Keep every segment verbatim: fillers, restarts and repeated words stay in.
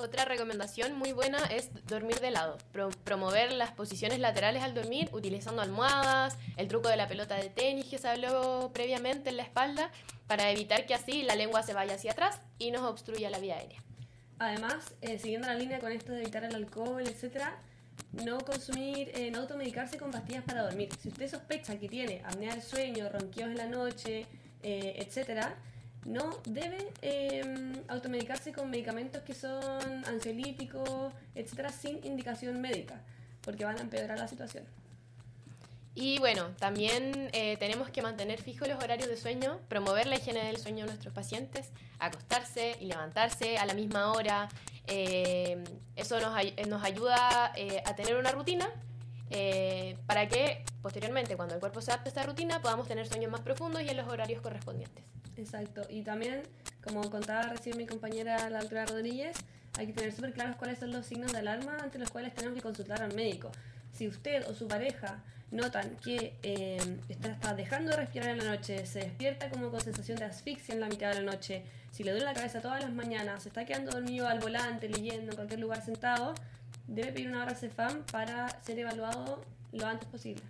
Otra recomendación muy buena es dormir de lado, Pro- promover las posiciones laterales al dormir utilizando almohadas, el truco de la pelota de tenis que se habló previamente en la espalda, para evitar que así la lengua se vaya hacia atrás y nos obstruya la vía aérea. Además, eh, siguiendo la línea con esto de evitar el alcohol, etcétera, no consumir, eh, no automedicarse con pastillas para dormir. Si usted sospecha que tiene apnea del sueño, ronquidos en la noche, eh, etcétera, no debe eh, automedicarse con medicamentos que son ansiolíticos, etcétera, sin indicación médica, porque van a empeorar la situación. Y bueno, también eh, tenemos que mantener fijos los horarios de sueño, promover la higiene del sueño de nuestros pacientes, acostarse y levantarse a la misma hora. Eh, eso nos, ay- nos ayuda eh, a tener una rutina eh, para que posteriormente, cuando el cuerpo se adapte a esta rutina, podamos tener sueños más profundos y en los horarios correspondientes. Exacto, y también, como contaba recién mi compañera la doctora Rodríguez, hay que tener súper claros cuáles son los signos de alarma ante los cuales tenemos que consultar al médico. Si usted o su pareja notan que eh, está, está dejando de respirar en la noche, se despierta como con sensación de asfixia en la mitad de la noche, si le duele la cabeza todas las mañanas, se está quedando dormido al volante, leyendo, en cualquier lugar sentado, debe pedir una hora Cefam para ser evaluado lo antes posible.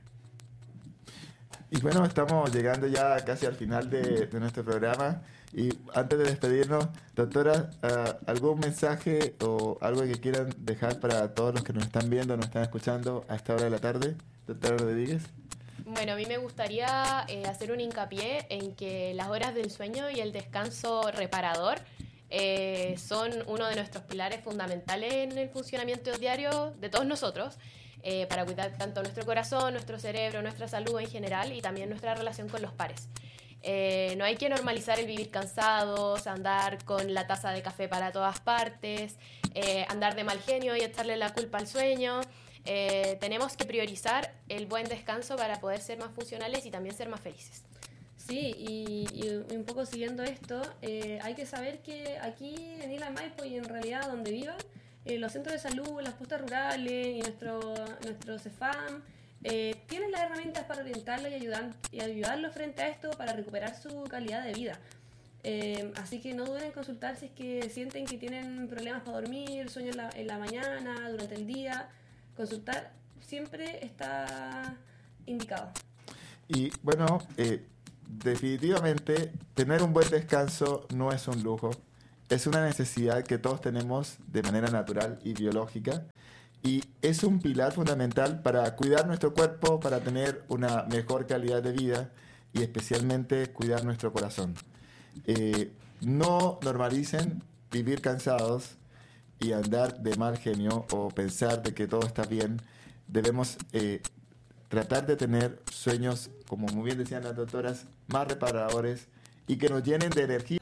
Y bueno, estamos llegando ya casi al final de, de nuestro programa. Y antes de despedirnos, doctora, uh, ¿algún mensaje o algo que quieran dejar para todos los que nos están viendo, nos están escuchando a esta hora de la tarde? Doctora Rodríguez. Bueno, a mí me gustaría eh, hacer un hincapié en que las horas del sueño y el descanso reparador eh, son uno de nuestros pilares fundamentales en el funcionamiento diario de todos nosotros, eh, para cuidar tanto nuestro corazón, nuestro cerebro, nuestra salud en general y también nuestra relación con los pares. Eh, no hay que normalizar el vivir cansados, andar con la taza de café para todas partes, eh, andar de mal genio y echarle la culpa al sueño. Eh, tenemos que priorizar el buen descanso para poder ser más funcionales y también ser más felices. Sí, y, y un poco siguiendo esto, eh, hay que saber que aquí en Isla Maipo y en realidad donde vivan, eh, los centros de salud, las postas rurales y nuestro, nuestro Cefam eh, tienen las herramientas para orientarlos y, ayudar, y ayudarlos frente a esto para recuperar su calidad de vida. Eh, así que no duden en consultar si es que sienten que tienen problemas para dormir, sueño en la, en la mañana, durante el día. Consultar siempre está indicado. Y bueno, eh, definitivamente tener un buen descanso no es un lujo, es una necesidad que todos tenemos de manera natural y biológica, y es un pilar fundamental para cuidar nuestro cuerpo, para tener una mejor calidad de vida y especialmente cuidar nuestro corazón. Eh, no normalicen vivir cansados y andar de mal genio o pensar de que todo está bien. Debemos eh, tratar de tener sueños, como muy bien decían las doctoras, más reparadores y que nos llenen de energía.